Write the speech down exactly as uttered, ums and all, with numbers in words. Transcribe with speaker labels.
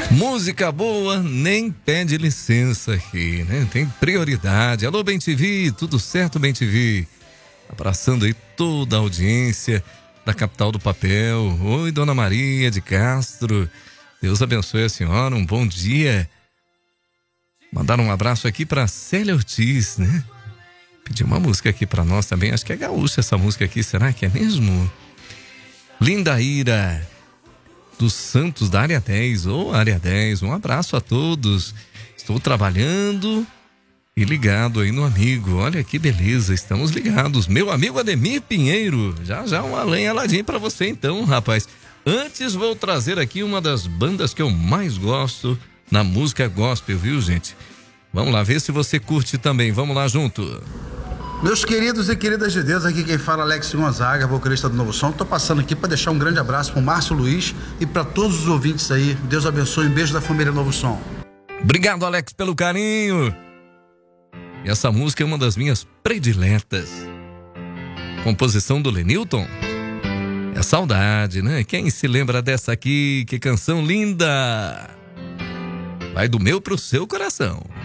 Speaker 1: Música boa nem pede licença aqui, né? Tem prioridade. Alô, Bem T V, tudo certo, Bem T V? Abraçando aí toda a audiência da capital do papel. Oi, Dona Maria de Castro. Deus abençoe a senhora, um bom dia. Mandaram um abraço aqui para Célia Ortiz, né? Pediu uma música aqui para nós também. Acho que é gaúcha essa música aqui, será que é mesmo? Lindaíra dos Santos da área dez, ou área dez, um abraço a todos. Estou trabalhando e ligado aí no amigo. Olha que beleza, estamos ligados. Meu amigo Ademir Pinheiro, já já um além aladinho para você então, rapaz. Antes vou trazer aqui uma das bandas que eu mais gosto na música gospel, viu, gente? Vamos lá, ver se você curte também, vamos lá junto.
Speaker 2: Meus queridos e queridas de Deus, aqui quem fala é Alex Gonzaga, vocalista do Novo Som. Tô passando aqui para deixar um grande abraço pro Márcio Luiz e para todos os ouvintes aí. Deus abençoe, um beijo da família Novo Som.
Speaker 1: Obrigado, Alex, pelo carinho. E essa música é uma das minhas prediletas. Composição do Lenilton. É saudade, né? Quem se lembra dessa aqui? Que canção linda! Vai do meu pro seu coração.